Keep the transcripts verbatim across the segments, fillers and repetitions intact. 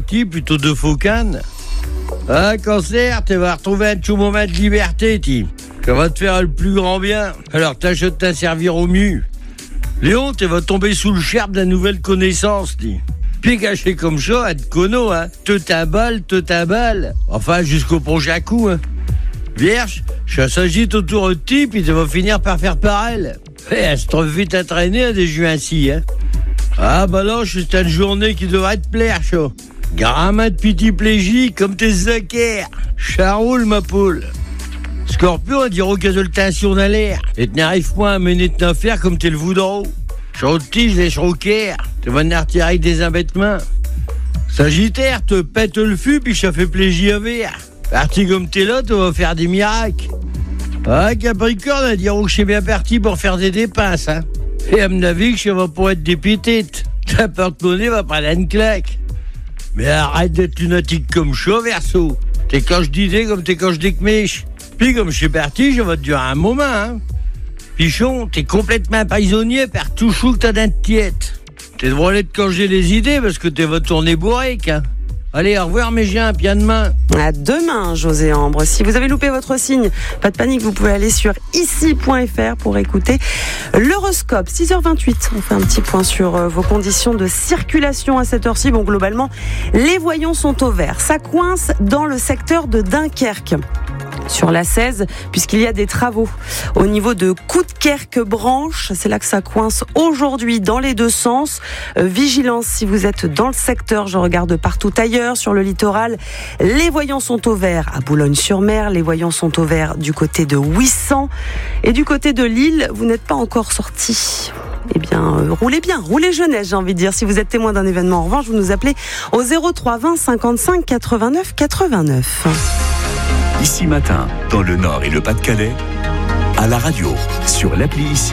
type plutôt de faux canne. Ah, cancer, tu vas retrouver un tout moment de liberté, tu. Ça va te faire le plus grand bien. Alors tâche de t'en servir au mieux. Léon, tu vas tomber sous le charme de la nouvelle connaissance, tu. Puis caché comme ça, être cono, hein. Te t'aballe, te t'aballe. Enfin, jusqu'au prochain à coup, hein. Vierge, ça s'agite autour de ti, puis tu vas finir par faire pareil. Eh, elle se trouve vite à traîner à des jeux ainsi, hein. Ah, bah là, c'est une journée qui devrait te plaire, chaud. Gamin de petit plégie comme tes zaquers. Charoule, ma poule. Scorpion a dire que de tension dans l'air. Et tu n'arrives pas à mener ton affaire comme t'es le voudreau. Chaud-tige, les chroquers. Tu vas n'arrêter avec des embêtements. Sagittaire, te pète le fût, puis ça fait plaisir à verre. Parti comme t'es là, tu vas faire des miracles. Ah, Capricorne, a dire que je suis bien parti pour faire des dépenses, hein. Et à mon avis, que ça va pas être des petites. Ta porte-monnaie va prendre une claque. Mais arrête d'être lunatique comme chaud, Verseau. T'es coche d'idées comme t'es coche d'écmèche. Puis comme je suis parti, je vais te dire un moment, hein. Pichon, t'es complètement prisonnier par tout chou que t'as d'un tiète. T'es devrais te corriger les idées parce que t'es votre tournée bourrique, hein. Allez, au revoir mes gens, puis à demain. À demain, José Ambre. Si vous avez loupé votre signe, pas de panique, vous pouvez aller sur ici point f r pour écouter l'horoscope. six heures vingt-huit, on fait un petit point sur vos conditions de circulation à cette heure-ci. Bon, globalement, les voyants sont au vert. Ça coince dans le secteur de Dunkerque. Sur la seize, puisqu'il y a des travaux au niveau de Coudekerque-Branche. C'est là que ça coince aujourd'hui dans les deux sens. Euh, vigilance si vous êtes dans le secteur. Je regarde partout ailleurs sur le littoral. Les voyants sont au vert à Boulogne-sur-Mer. Les voyants sont au vert du côté de Ouessant. Et du côté de Lille, vous n'êtes pas encore sorti. Eh bien, euh, roulez bien, roulez jeunesse, j'ai envie de dire. Si vous êtes témoin d'un événement, en revanche, vous nous appelez au zéro trois vingt cinquante-cinq quatre-vingt-neuf quatre-vingt-neuf. Ici Matin, dans le Nord et le Pas-de-Calais, à la radio, sur l'appli Ici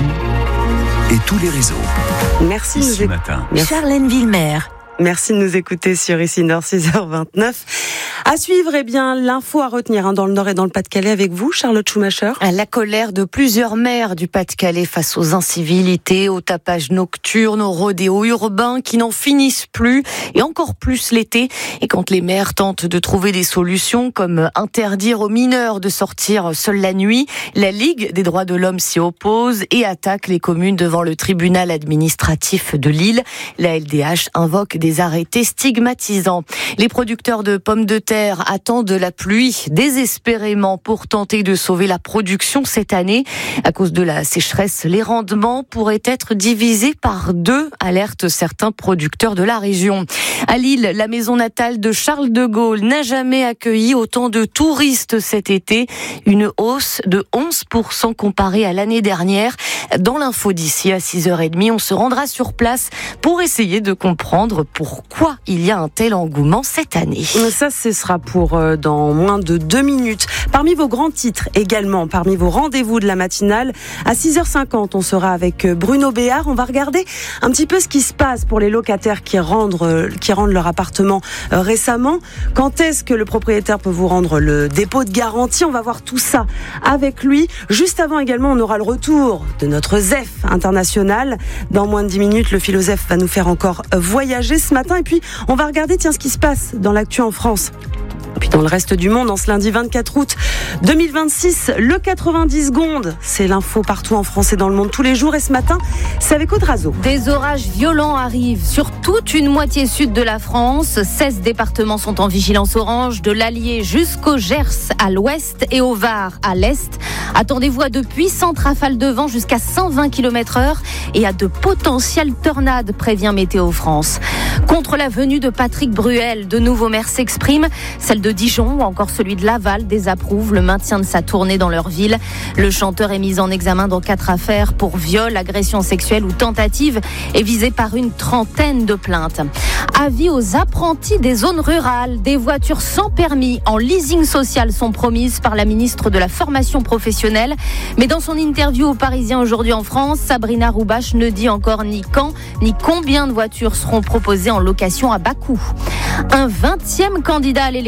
et tous les réseaux. Merci. Ici Matin. Charlène Villemer. Merci de nous écouter sur Ici Nord, six heures vingt-neuf. À suivre, eh bien, l'info à retenir hein, dans le Nord et dans le Pas-de-Calais avec vous, Charlotte Schumacher. La colère de plusieurs maires du Pas-de-Calais face aux incivilités, aux tapages nocturnes, aux rodéos urbains qui n'en finissent plus, et encore plus l'été. Et quand les maires tentent de trouver des solutions comme interdire aux mineurs de sortir seuls la nuit, la Ligue des droits de l'homme s'y oppose et attaque les communes devant le tribunal administratif de Lille. La L D H invoque des arrêtés stigmatisants. Les producteurs de pommes de terre attendent de la pluie désespérément pour tenter de sauver la production cette année. À cause de la sécheresse, les rendements pourraient être divisés par deux, alertent certains producteurs de la région. À Lille, la maison natale de Charles de Gaulle n'a jamais accueilli autant de touristes cet été. Une hausse de onze pour cent comparée à l'année dernière. Dans l'info d'ici à six heures trente, on se rendra sur place pour essayer de comprendre pourquoi il y a un tel engouement cette année. Ça, ce sera pour euh, dans moins de deux minutes. Parmi vos grands titres également, parmi vos rendez-vous de la matinale, à six heures cinquante, on sera avec Bruno Béard. On va regarder un petit peu ce qui se passe pour les locataires qui rendent, euh, qui rendent leur appartement euh, récemment. Quand est-ce que le propriétaire peut vous rendre le dépôt de garantie? On va voir tout ça avec lui. Juste avant également, on aura le retour de notre Z E F international. Dans moins de dix minutes, le philosophe va nous faire encore voyager ce matin. Et puis, on va regarder tiens, ce qui se passe dans l'actu en France. Et puis dans le reste du monde, en ce lundi vingt-quatre août deux mille vingt-six, le quatre-vingt-dix secondes, c'est l'info partout en France et dans le monde tous les jours. Et ce matin, c'est avec Audrazo. Des orages violents arrivent sur toute une moitié sud de la France. seize départements sont en vigilance orange, de l'Allier jusqu'au Gers à l'ouest et au Var à l'est. Attendez-vous à de puissantes rafales de vent jusqu'à cent vingt kilomètres heure et à de potentielles tornades, prévient Météo France. Contre la venue de Patrick Bruel, de nouveaux maires s'expriment. Celle de Dijon ou encore celui de Laval désapprouvent le maintien de sa tournée dans leur ville. Le chanteur est mis en examen dans quatre affaires pour viol, agression sexuelle ou tentative et visé par une trentaine de plaintes. Avis aux apprentis des zones rurales. Des voitures sans permis en leasing social sont promises par la ministre de la Formation professionnelle. Mais dans son interview aux Parisiens aujourd'hui en France, Sabrina Roubache ne dit encore ni quand ni combien de voitures seront proposées en location à bas coût. Un vingtième candidat à l'élection présidentielle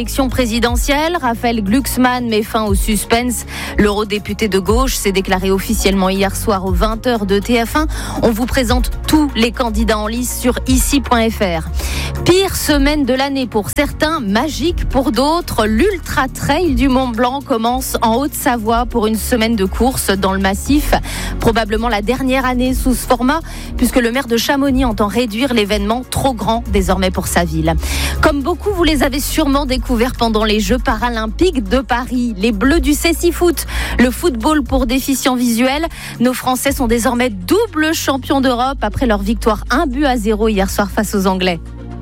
présidentielle. Raphaël Glucksmann met fin au suspense. L'eurodéputé de gauche s'est déclaré officiellement hier soir aux vingt heures de T F un. On vous présente tous les candidats en lice sur ici point f r. Pire semaine de l'année pour certains, magique pour d'autres. L'Ultra Trail du Mont Blanc commence en Haute-Savoie pour une semaine de course dans le massif. Probablement la dernière année sous ce format, puisque le maire de Chamonix entend réduire l'événement trop grand désormais pour sa ville. Comme beaucoup, vous les avez sûrement découverts pendant les Jeux paralympiques de Paris. Les Bleus du Cécifoot, le football pour déficients visuels. Nos Français sont désormais double champions d'Europe après leur victoire un but à zéro hier soir face aux Anglais.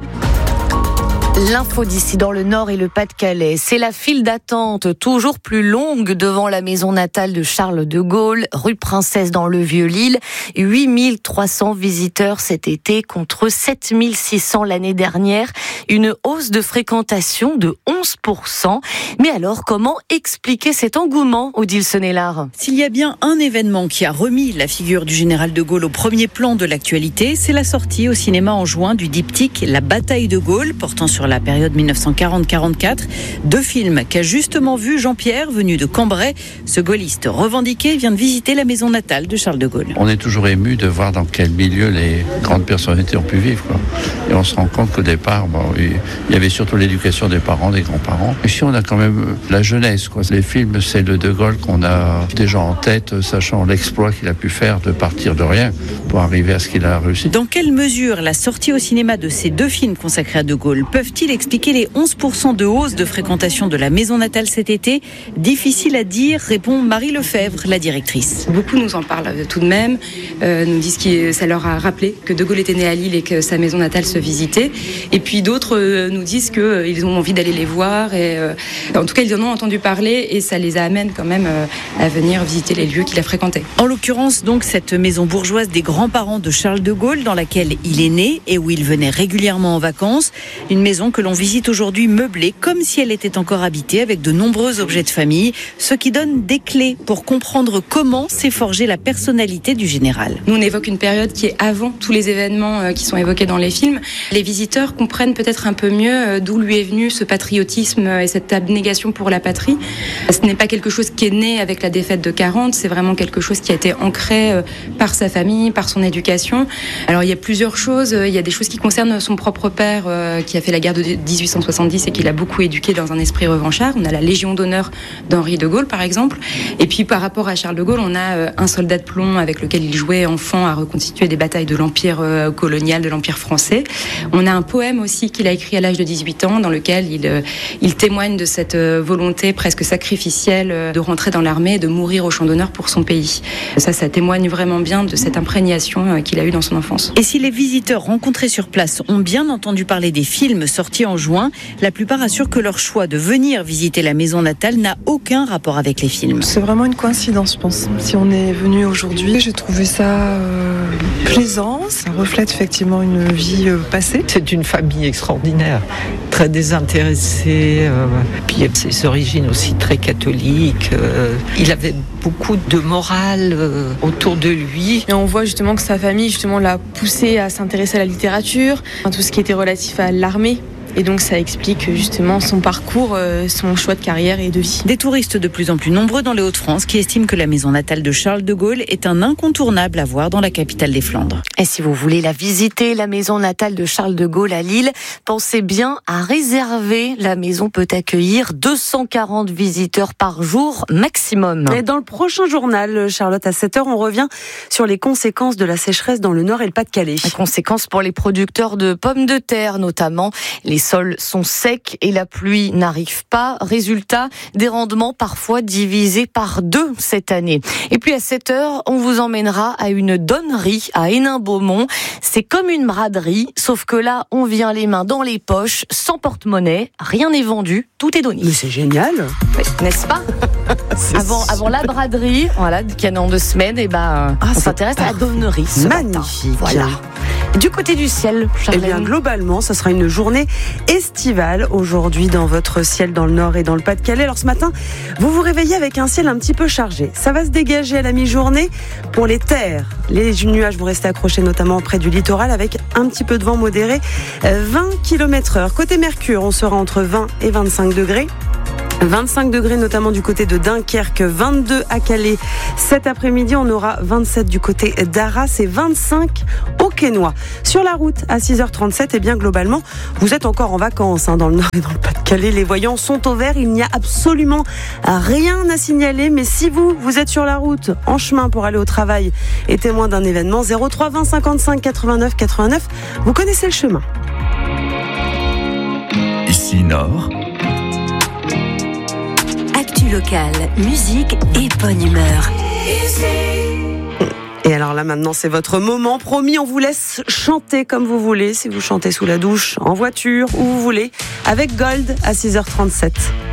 L'info d'ici dans le Nord et le Pas-de-Calais. C'est la file d'attente toujours plus longue devant la maison natale de Charles de Gaulle, rue Princesse dans le Vieux-Lille. huit mille trois cents visiteurs cet été contre sept mille six cents l'année dernière. Une hausse de fréquentation de onze pour cent. Mais alors, comment expliquer cet engouement, Odile Senelard ? S'il y a bien un événement qui a remis la figure du général de Gaulle au premier plan de l'actualité, c'est la sortie au cinéma en juin du diptyque La bataille de Gaulle, portant sur la période dix-neuf cent quarante quarante-quatre. Deux films qu'a justement vu Jean-Pierre, venu de Cambrai. Ce gaulliste revendiqué vient de visiter la maison natale de Charles de Gaulle. On est toujours ému de voir dans quel milieu les grandes personnalités ont pu vivre, quoi. Et on se rend compte qu'au départ, bon, il y avait surtout l'éducation des parents, des grands-parents. Ici, on a quand même la jeunesse, quoi. Les films, c'est le De Gaulle qu'on a déjà en tête, sachant l'exploit qu'il a pu faire de partir de rien pour arriver à ce qu'il a réussi. Dans quelle mesure la sortie au cinéma de ces deux films consacrés à De Gaulle peuvent-ils expliquer les onze pour cent de hausse de fréquentation de la maison natale cet été? Difficile à dire, répond Marie Lefebvre, la directrice. Beaucoup nous en parlent tout de même, euh, nous disent que ça leur a rappelé que De Gaulle était né à Lille et que sa maison natale se visitait. Et puis d'autres euh, nous disent qu'ils euh, ont envie d'aller les voir. Et, euh, en tout cas, ils en ont entendu parler et ça les amène quand même euh, à venir visiter les lieux qu'il a fréquentés. En l'occurrence, donc, cette maison bourgeoise des grands-parents de Charles de Gaulle, dans laquelle il est né et où il venait régulièrement en vacances. Une maison que l'on visite aujourd'hui meublée, comme si elle était encore habitée, avec de nombreux objets de famille, ce qui donne des clés pour comprendre comment s'est forgée la personnalité du général. Nous, on évoque une période qui est avant tous les événements qui sont évoqués dans les films. Les visiteurs comprennent peut-être un peu mieux d'où lui est venu ce patriotisme et cette abnégation pour la patrie. Ce n'est pas quelque chose qui est né avec la défaite de quarante, c'est vraiment quelque chose qui a été ancré par sa famille, par son éducation. Alors, il y a plusieurs choses. Il y a des choses qui concernent son propre père, qui a fait la guerre de dix-huit cent soixante-dix et qui l'a beaucoup éduqué dans un esprit revanchard. On a la Légion d'honneur d'Henri de Gaulle, par exemple. Et puis, par rapport à Charles de Gaulle, on a un soldat de plomb avec lequel il jouait enfant à reconstituer des batailles de l'Empire colonial, de l'Empire français. On a un poème aussi qu'il a écrit à l'âge de dix-huit ans, dans lequel il, il témoigne de cette volonté presque sacrificielle de rentrer dans l'armée et de mourir au champ d'honneur pour son pays. Ça, ça témoigne vraiment bien de cette imprégnation qu'il a eue dans son enfance. Et si les visiteurs rencontrés sur place ont bien entendu parler des films sortis en juin, la plupart assurent que leur choix de venir visiter la maison natale n'a aucun rapport avec les films. C'est vraiment une coïncidence, je pense. Si on est venu aujourd'hui, j'ai trouvé ça euh, plaisant. Ça reflète effectivement une vie euh, passée. C'est une famille extraordinaire, très désintéressée. Euh, puis il y a ses origines aussi très catholiques. Euh, il avait beaucoup de morale euh, autour de lui. Et on voit justement que sa famille justement l'a poussé à s'intéresser à la littérature, à tout ce qui était relatif à l'armée. Et donc ça explique justement son parcours, son choix de carrière et de vie. Des touristes de plus en plus nombreux dans les Hauts-de-France qui estiment que la maison natale de Charles de Gaulle est un incontournable à voir dans la capitale des Flandres. Et si vous voulez la visiter, la maison natale de Charles de Gaulle à Lille, pensez bien à réserver. La maison peut accueillir deux cent quarante visiteurs par jour maximum. Et dans le prochain journal, Charlotte, à sept heures, on revient sur les conséquences de la sécheresse dans le Nord et le Pas-de-Calais. Les conséquences pour les producteurs de pommes de terre notamment. Les sols sont secs et la pluie n'arrive pas. Résultat, des rendements parfois divisés par deux cette année. Et puis à sept heures, on vous emmènera à une donnerie à Hénin-Beaumont. C'est comme une braderie, sauf que là, on vient les mains dans les poches, sans porte-monnaie, rien n'est vendu, tout est donné. Mais c'est génial, oui, n'est-ce pas? avant, avant la braderie, voilà, qui est en deux semaines, et ben, ah, on s'intéresse à la donnerie. Magnifique. Matin. Voilà. Du côté du ciel, Charlène. Eh bien, globalement, ce sera une journée estivale aujourd'hui dans votre ciel, dans le nord et dans le Pas-de-Calais. Alors ce matin, vous vous réveillez avec un ciel un petit peu chargé. Ça va se dégager à la mi-journée pour les terres. Les nuages vont rester accrochés notamment près du littoral avec un petit peu de vent modéré, vingt kilomètres heure. Côté Mercure, on sera entre vingt et vingt-cinq degrés. vingt-cinq degrés notamment du côté de Dunkerque, vingt-deux à Calais. Cet après-midi, on aura vingt-sept du côté d'Arras et vingt-cinq au Quesnoy. Sur la route, à six heures trente-sept, eh bien globalement, vous êtes encore en vacances hein, dans le Nord et dans le Pas-de-Calais. Les voyants sont au vert, il n'y a absolument rien à signaler. Mais si vous, vous êtes sur la route, en chemin pour aller au travail et témoin d'un événement, zéro trois vingt cinquante-cinq quatre-vingt-neuf quatre-vingt-neuf, vous connaissez le chemin. Ici Nord. Actu locale, musique et bonne humeur. Et alors là maintenant c'est votre moment, promis, on vous laisse chanter comme vous voulez, si vous chantez sous la douche, en voiture, où vous voulez, avec Gold à six heures trente-sept.